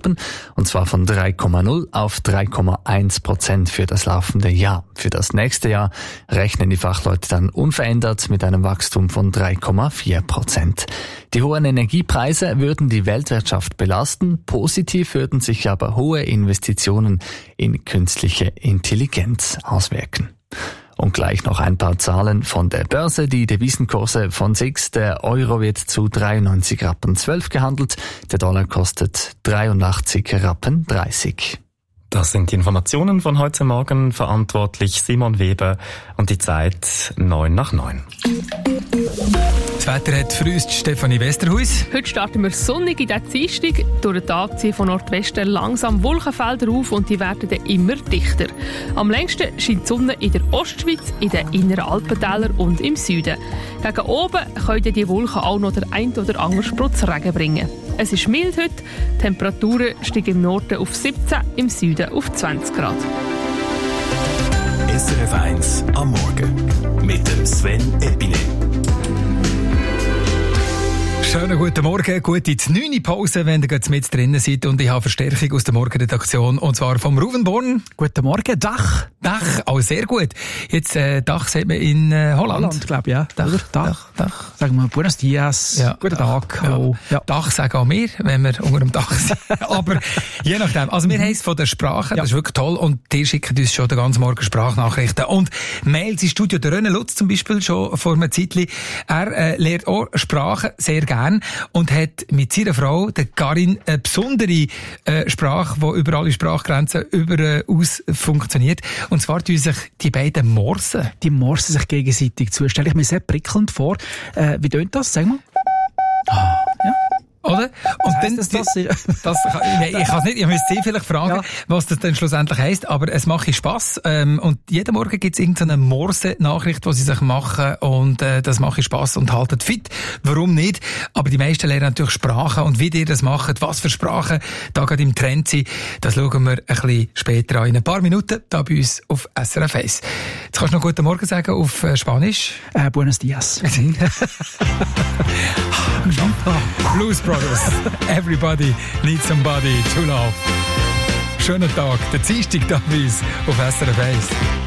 oben, und zwar von 3,0 auf 3,1% für das laufende Jahr. Für das nächste Jahr rechnen die Fachleute dann unverändert mit einem Wachstum von 3,4%. Die hohen Energiepreise würden die Weltwirtschaft belasten, positiv würden sich aber hohe Investitionen in künstliche Intelligenz auswirken. Und gleich noch ein paar Zahlen von der Börse. Die Devisenkurse von SIX. Der Euro wird zu 93,12 Rappen gehandelt. Der Dollar kostet 83,30 Rappen. Das sind die Informationen von heute Morgen. Verantwortlich Simon Weber und die Zeit 8:09. Das Wetter hat für uns Stefanie Westerhuis. Heute starten wir sonnig in den Dienstag. Durch den Tag ziehen von Nordwesten langsam Wolkenfelder auf und die werden dann immer dichter. Am längsten scheint die Sonne in der Ostschweiz, in den inneren Alpentälern und im Süden. Gegen oben können die Wolken auch noch der ein oder andere Sprutz Regen bringen. Es ist mild heute, die Temperaturen steigen im Norden auf 17, im Süden auf 20 Grad. SRF 1 am Morgen mit dem Sven Eppine. Schönen guten Morgen, gut in die 9. Pause, wenn ihr mit drinnen seid. Und ich habe Verstärkung aus der Morgenredaktion, und zwar vom Ruven Born. Guten Morgen, Dach. Dach, auch sehr gut. Jetzt, Dach sagt man in Holland. Glaube ich, ja. Dach. Sagen wir Buenos Dias, ja. Guten Tag. Ja. Hallo. Ja. Dach sagen auch wir, wenn wir unter dem Dach sind. Aber je nachdem. Also wir haben es von der Sprache, das ist wirklich toll. Und die schicken uns schon den ganzen Morgen Sprachnachrichten. Und Mails ins Studio. Der René Lutz zum Beispiel schon vor einem Zeitchen. Er lernt auch Sprachen sehr gern und hat mit seiner Frau, der Karin, eine besondere Sprache, die über alle Sprachgrenzen aus funktioniert. Und zwar tun sich die beiden morsen. Die morsen sich gegenseitig zu. Stelle ich mir sehr prickelnd vor. Wie tönt das? Sag mal. Ja. Oder? Und dann, ich kann es nicht, ich müsste Sie vielleicht fragen, was das dann schlussendlich heisst, aber es macht Spass. Und jeden Morgen gibt es irgendeine Morse-Nachricht, die sie sich machen, und das macht Spass und haltet fit. Warum nicht? Aber die meisten lernen natürlich Sprachen, und wie ihr das macht, was für Sprachen da gerade im Trend sind, das schauen wir ein bisschen später an. In ein paar Minuten da bei uns auf SRF 1. Jetzt kannst du noch guten Morgen sagen auf Spanisch. Buenos Dias. Blues Brothers. Everybody needs somebody to love. Schönen Tag. Der Dienstag da bei uns auf SRF 1.